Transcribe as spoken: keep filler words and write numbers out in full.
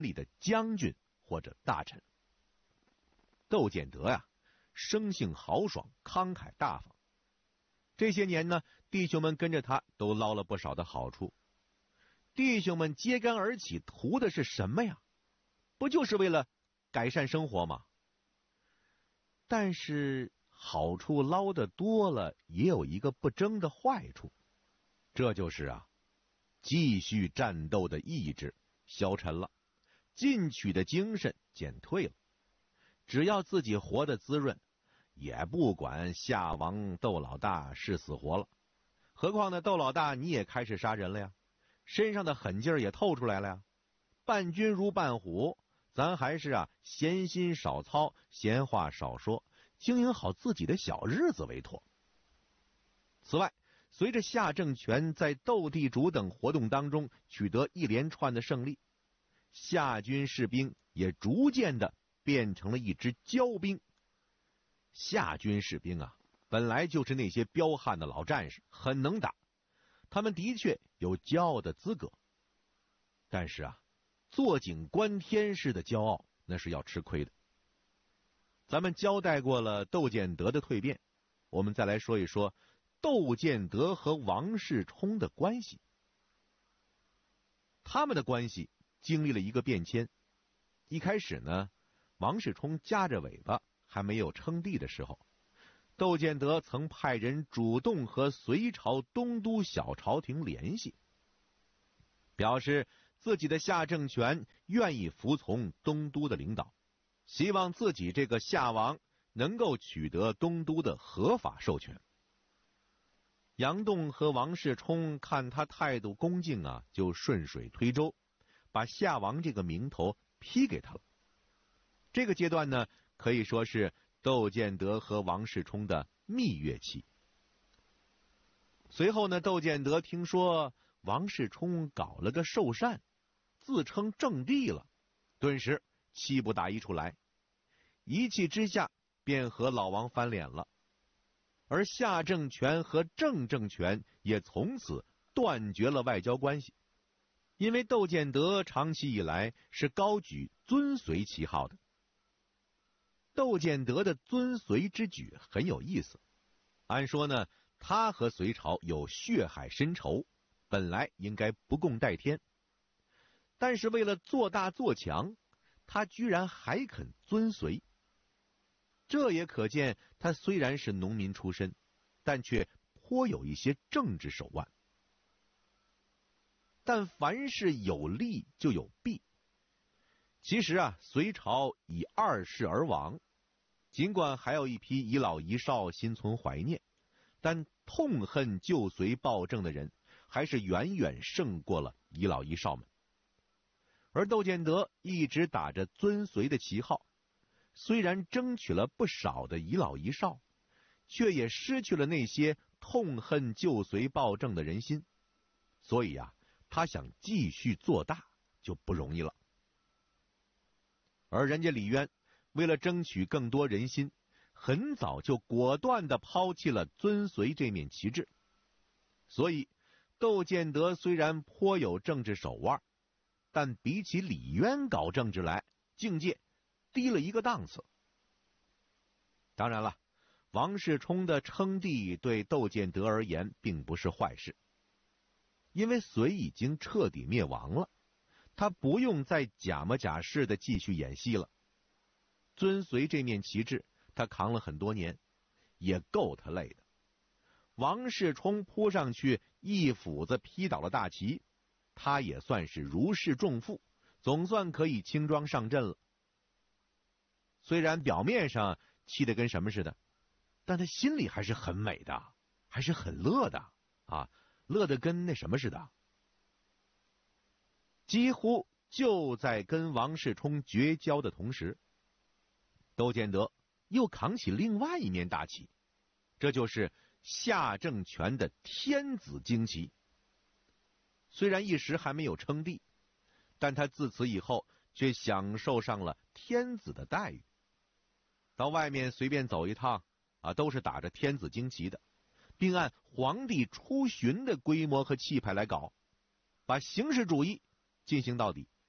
里的将军或者大臣。窦建德呀、啊，生性豪爽，慷慨大方。这些年呢，弟兄们跟着他都捞了不少的好处。弟兄们揭竿而起，图的是什么呀？不就是为了改善生活吗？但是好处捞得多了，也有一个不争的坏处，这就是啊，继续战斗的意志消沉了，进取的精神减退了。只要自己活得滋润，也不管夏王窦老大是死活了。何况呢，窦老大你也开始杀人了呀，身上的狠劲儿也透出来了呀。伴君如伴虎，咱还是啊闲心少操，闲话少说，经营好自己的小日子为妥。此外，随着夏政权在斗地主等活动当中取得一连串的胜利，夏军士兵也逐渐的变成了一支骄兵。夏军士兵啊，本来就是那些彪悍的老战士，很能打，他们的确有骄傲的资格。但是啊，坐井观天式的骄傲，那是要吃亏的。咱们交代过了窦建德的蜕变，我们再来说一说窦建德和王世充的关系。他们的关系经历了一个变迁。一开始呢，王世充夹着尾巴还没有称帝的时候，窦建德曾派人主动和隋朝东都小朝廷联系，表示自己的夏政权愿意服从东都的领导，希望自己这个夏王能够取得东都的合法授权。杨栋和王世充看他态度恭敬啊，就顺水推舟，把夏王这个名头批给他了。这个阶段呢，可以说是窦建德和王世充的蜜月期。随后呢，窦建德听说王世充搞了个寿善，自称正帝了，顿时气不打一处来，一气之下便和老王翻脸了。而夏政权和郑政权也从此断绝了外交关系，因为窦建德长期以来是高举尊隋旗号的。窦建德的尊隋之举很有意思，按说呢，他和隋朝有血海深仇，本来应该不共戴天，但是为了做大做强，他居然还肯尊隋。这也可见他虽然是农民出身，但却颇有一些政治手腕。但凡是有利就有弊。其实啊，隋朝以二世而亡，尽管还有一批遗老遗少心存怀念，但痛恨旧隋暴政的人还是远远胜过了遗老遗少们。而窦建德一直打着尊隋的旗号，虽然争取了不少的遗老遗少，却也失去了那些痛恨旧隋暴政的人心，所以啊，他想继续做大就不容易了。而人家李渊为了争取更多人心，很早就果断地抛弃了尊隋这面旗帜。所以窦建德虽然颇有政治手腕，但比起李渊搞政治来，境界低了一个档次。当然了，王世充的称帝对窦建德而言并不是坏事，因为隋已经彻底灭亡了，他不用再假模假式的继续演戏了。尊隋这面旗帜他扛了很多年，也够他累的。王世充扑上去一斧子劈倒了大旗，他也算是如释重负，总算可以轻装上阵了。虽然表面上气得跟什么似的，但他心里还是很美的，还是很乐的啊，乐得跟那什么似的。几乎就在跟王世充绝交的同时，窦建德又扛起另外一面大旗，这就是夏政权的天子旌旗。虽然一时还没有称帝，但他自此以后却享受上了天子的待遇。到外面随便走一趟啊，都是打着天子旌旗的，并按皇帝出巡的规模和气派来搞，把形式主义进行到底。